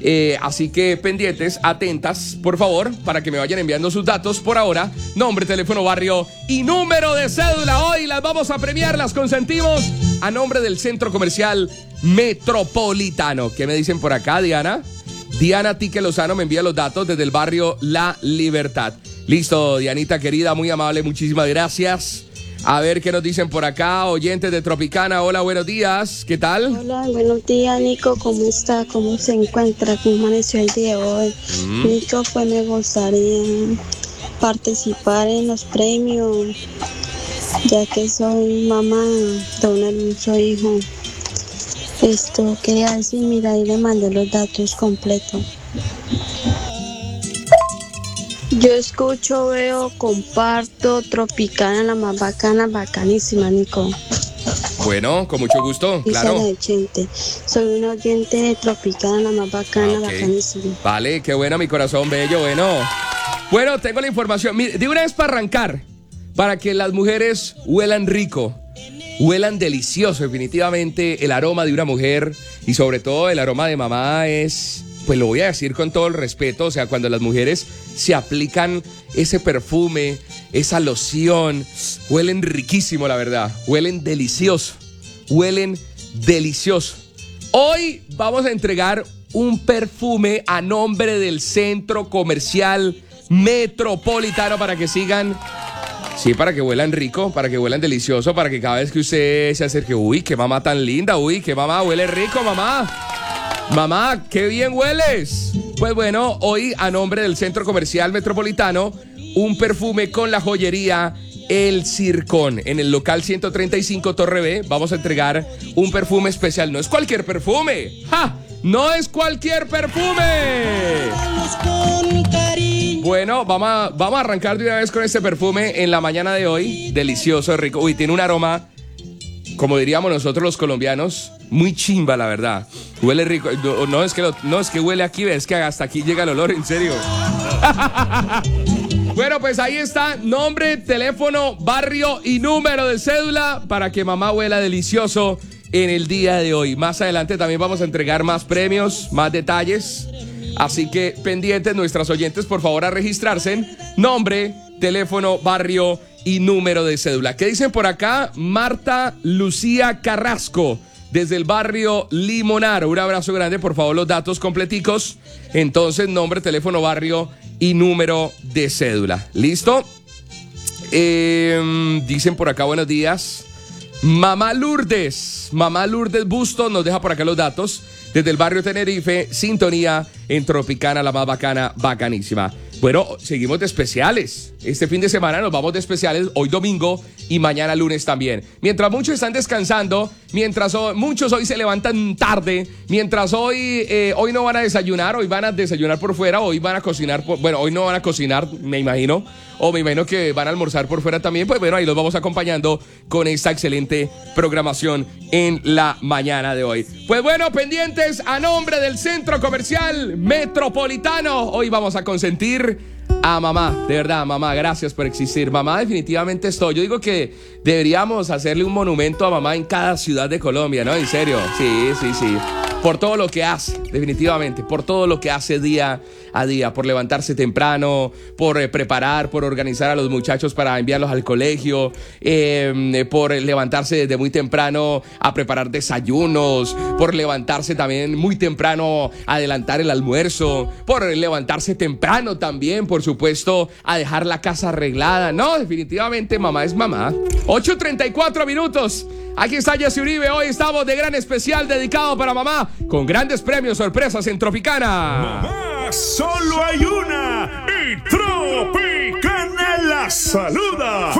Así que pendientes, atentas, por favor, para que me vayan enviando sus datos. Por ahora, nombre, teléfono, barrio y número de cédula. Hoy las vamos a premiar, las consentimos a nombre del Centro Comercial Metropolitano. ¿Qué me dicen por acá, Diana? Diana Tique Lozano me envía los datos desde el barrio La Libertad. Listo, Dianita querida, muy amable, muchísimas gracias. A ver qué nos dicen por acá, oyentes de Tropicana. Hola, buenos días, ¿qué tal? Hola, buenos días, Nico, ¿cómo está? ¿Cómo se encuentra? ¿Cómo amaneció el día de hoy? Nico, pues me gustaría participar en los premios, ya que soy mamá de un hermoso hijo. Quería decir, mira, y le mandé los datos completos. Yo escucho, veo, comparto Tropicana, la más bacana, bacanísima, Nico. Bueno, con mucho gusto, claro. Soy un oyente de Tropicana, la más bacana, bacanísima. Vale, qué bueno, mi corazón bello, Bueno, tengo la información. Mire, de una vez para arrancar, para que las mujeres huelan rico, huelan delicioso, definitivamente el aroma de una mujer y sobre todo el aroma de mamá es... Pues lo voy a decir con todo el respeto, o sea, cuando las mujeres se aplican ese perfume, esa loción, huelen riquísimo, la verdad, huelen delicioso. Hoy vamos a entregar un perfume a nombre del Centro Comercial Metropolitano para que sigan, sí, para que huelan rico, para que huelan delicioso, para que cada vez que usted se acerque, uy, qué mamá tan linda, uy, qué mamá huele rico, mamá. Mamá, qué bien hueles. Pues bueno, hoy a nombre del Centro Comercial Metropolitano, un perfume con la joyería El Circón. En el local 135 Torre B vamos a entregar un perfume especial. No es cualquier perfume. ¡Ja! No es cualquier perfume. Bueno, vamos a arrancar de una vez con este perfume en la mañana de hoy. Delicioso, rico. Uy, tiene un aroma, como diríamos nosotros los colombianos, muy chimba, la verdad. Huele rico. No es que huele aquí, es que hasta aquí llega el olor, en serio. Bueno, pues ahí está, nombre, teléfono, barrio y número de cédula para que mamá huela delicioso en el día de hoy. Más adelante también vamos a entregar más premios, más detalles. Así que pendientes nuestras oyentes, por favor, a registrarse. Nombre, teléfono, barrio y número de cédula. ¿Qué dicen por acá? Marta Lucía Carrasco, desde el barrio Limonaro. Un abrazo grande, por favor, los datos completicos. Entonces, nombre, teléfono, barrio y número de cédula. ¿Listo? Dicen por acá, buenos días. Mamá Lourdes Bustos nos deja por acá los datos. Desde el barrio Tenerife, sintonía en Tropicana, la más bacana, bacanísima. Bueno, seguimos de especiales. Este fin de semana nos vamos de especiales, hoy domingo y mañana lunes también. Mientras muchos están descansando, mientras muchos hoy se levantan tarde, mientras hoy no van a desayunar, hoy van a desayunar por fuera, hoy van a cocinar, hoy no van a cocinar, me imagino, o me imagino que van a almorzar por fuera también. Pues bueno, ahí los vamos acompañando con esta excelente programación en la mañana de hoy. Pues bueno, pendientes a nombre del Centro Comercial Metropolitano. Hoy vamos a consentir a mamá, de verdad, mamá, gracias por existir. Mamá, definitivamente yo digo que deberíamos hacerle un monumento a mamá en cada ciudad de Colombia, ¿no? En serio, sí. Por todo lo que hace, definitivamente, por todo lo que hace día a día, por levantarse temprano, por preparar, por organizar a los muchachos para enviarlos al colegio, por levantarse desde muy temprano a preparar desayunos, por levantarse también muy temprano a adelantar el almuerzo, por levantarse temprano también, por supuesto, a dejar la casa arreglada. No, definitivamente mamá es mamá. 8:34 minutos. Aquí está Jessy Uribe. Hoy estamos de gran especial dedicado para mamá, con grandes premios, sorpresas en Tropicana. Mamá, solo hay una y Tropicana la saluda.